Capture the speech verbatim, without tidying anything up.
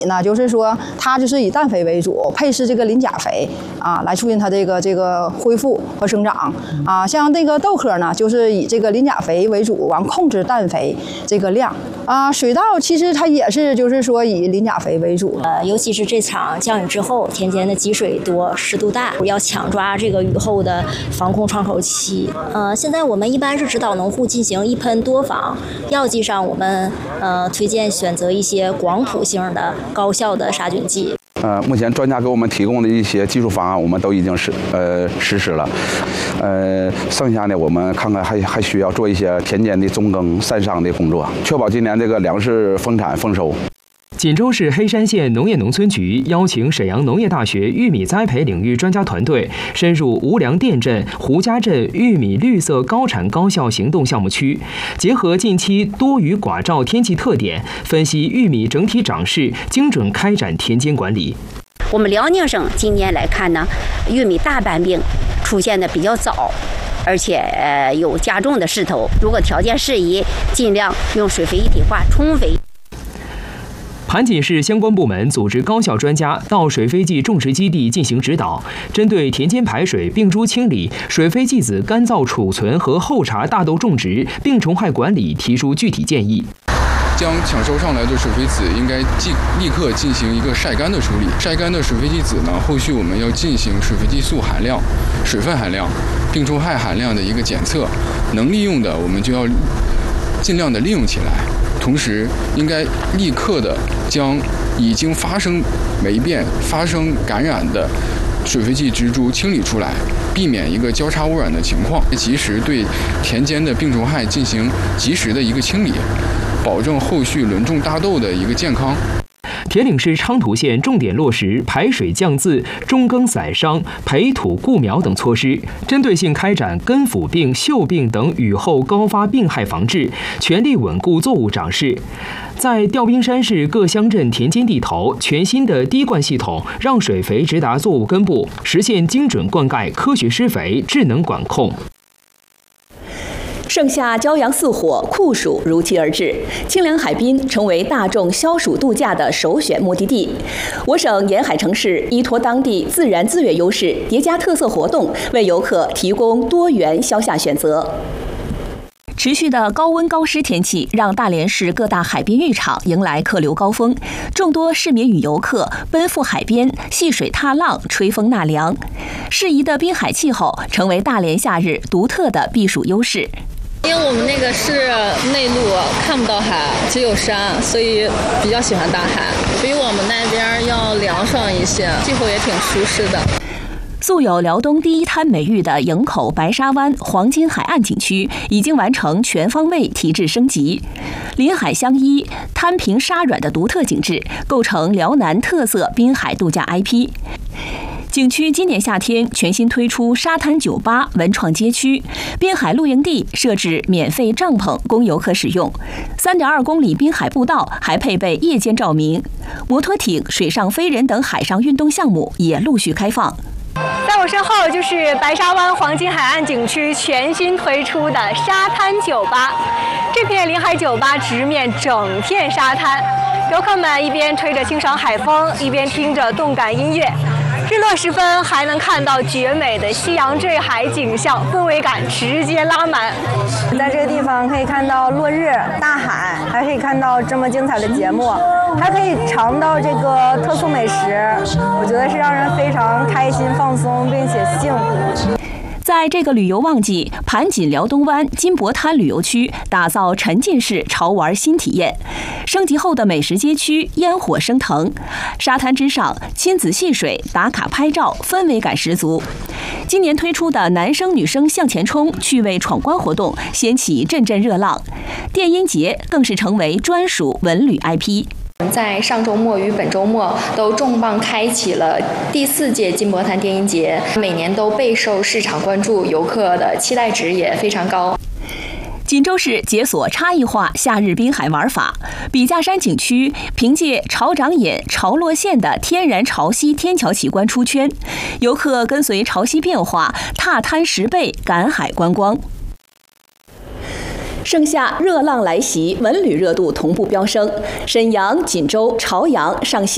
那就是说，它就是以氮肥为主，配施这个磷钾肥啊，来促进它这个这个恢复和生长啊。像这个豆科呢，就是以这个磷钾肥为主，完控制氮肥这个量啊。水稻其实它也是就是说以磷钾肥为主。 呃，尤其是这场降雨之后，田间的积水多，湿度大，要抢抓这个雨后的防控窗口期。呃，现在我们一般是指导农户进行一喷多防，药剂上我们呃推荐选择一些广谱性的。高效的杀菌剂。 呃，目前专家给我们提供的一些技术方案，我们都已经实呃实施了。呃，剩下呢，我们看看还还需要做一些田间的中耕散桑的工作，确保今年这个粮食丰产丰收。 锦州市黑山县农业农村局邀请沈阳农业大学玉米栽培领域专家团队深入无良店镇、胡家镇玉米绿色高产高效行动项目区，结合近期多雨寡照天气特点，分析玉米整体长势，精准开展田间管理。 我们辽宁省今年来看呢，玉米大斑病出现的比较早，而且呃有加重的势头。如果条件适宜，尽量用水肥一体化充肥。 盘锦市相关部门组织高校专家到水肥剂种植基地进行指导，针对田间排水、病株清理、水肥剂子干燥储存和后茬大豆种植、病虫害管理提出具体建议。 将抢收上来的水肥籽应该即立刻进行一个晒干的处理。晒干的水肥剂籽呢，后续我们要进行水肥剂素含量、水分含量、病虫害含量的一个检测，能利用的我们就要尽量的利用起来。同时，应该立刻的将已经发生霉变、发生感染的水肥剂植株清理出来，避免一个交叉污染的情况，及时对田间的病虫害进行及时的一个清理，保证后续轮种大豆的一个健康。 铁岭市昌图县重点落实排水降渍、中耕散伤、培土固苗等措施，针对性开展根腐病、锈病等雨后高发病害防治，全力稳固作物长势。在调兵山市各乡镇田间地头，全新的滴灌系统让水肥直达作物根部，实现精准灌溉、科学施肥、智能管控。 盛夏骄阳似火，酷暑如期而至，清凉海滨成为大众消暑度假的首选目的地。我省沿海城市依托当地自然资源优势，叠加特色活动，为游客提供多元消夏选择。持续的高温高湿天气让大连市各大海滨浴场迎来客流高峰，众多市民与游客奔赴海边戏水踏浪、吹风纳凉。适宜的滨海气候成为大连夏日独特的避暑优势。 因为我们那个是内陆，看不到海，只有山，所以比较喜欢大海。比我们那边要凉爽一些，气候也挺舒适的。 素有辽东第一滩美誉的营口白沙湾黄金海岸景区已经完成全方位提质升级，临海相依、滩平沙软的独特景致，构成辽南特色滨海度假 I P。景区今年夏天全新推出沙滩酒吧、文创街区、滨海露营地，设置免费帐篷供游客使用。三点二公里滨海步道还配备夜间照明，摩托艇、水上飞人等海上运动项目也陆续开放。 在我身后就是白沙湾黄金海岸景区全新推出的沙滩酒吧。这片临海酒吧直面整片沙滩，游客们一边吹着清爽海风，一边听着动感音乐。日落时分还能看到绝美的夕阳坠海景象，氛围感直接拉满。 在这个地方可以看到落日、大海，还可以看到这么精彩的节目，还可以尝到这个特色美食，我觉得是让人非常开心、放松，并且幸福。 在这个旅游旺季，盘锦辽东湾金箔滩旅游区打造沉浸式潮玩新体验，升级后的美食街区烟火升腾，沙滩之上亲子戏水、打卡拍照，氛围感十足。今年推出的男生女生向前冲趣味闯关活动掀起阵阵热浪，电音节更是成为专属文旅 I P。 在上周末与本周末都重磅开启了第四届金箔滩电音节，每年都备受市场关注，游客的期待值也非常高。 锦州市解锁差异化夏日滨海玩法，笔架山景区凭借潮涨引、潮落线的天然潮汐天桥奇观出圈，游客跟随潮汐变化，踏滩拾贝，赶海观光。盛夏热浪来袭，文旅热度同步飙升。沈阳、锦州、朝阳、上溪